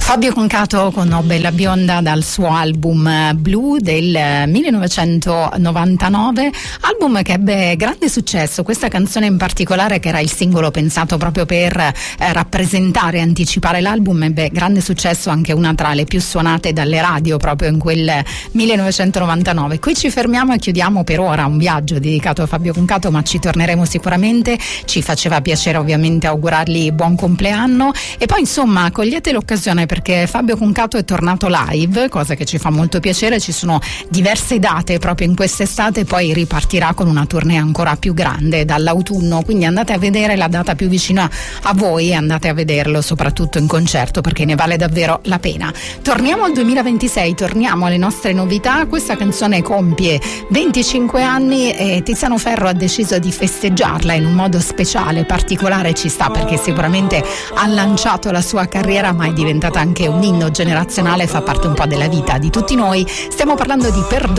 Fabio Concato con O Bella Bionda dal suo album Blue del 1999, album che ebbe grande successo. Questa canzone in particolare, che era il singolo pensato proprio per rappresentare e anticipare l'album, ebbe grande successo, anche una tra le più suonate dalle radio proprio in quel 1999. Qui ci fermiamo e chiudiamo per ora un viaggio dedicato a Fabio Concato, ma ci torneremo sicuramente. Ci faceva piacere ovviamente augurargli buon compleanno e poi insomma cogliete l'occasione perché Fabio Concato è tornato live, cosa che ci fa molto piacere. Ci sono diverse date proprio in quest'estate, poi ripartirà con una tournée ancora più grande dall'autunno, quindi andate a vedere la data più vicina a voi e andate a vederlo soprattutto in concerto, perché ne vale davvero la pena. Torniamo al 2026, torniamo alle nostre novità. Questa canzone compie 25 anni e Tiziano Ferro ha deciso di festeggiarla in un modo speciale, particolare. Ci sta perché sicuramente ha lanciato la sua carriera, ma è diventata anche un inno generazionale, fa parte un po' della vita di tutti noi. Stiamo parlando di Perdono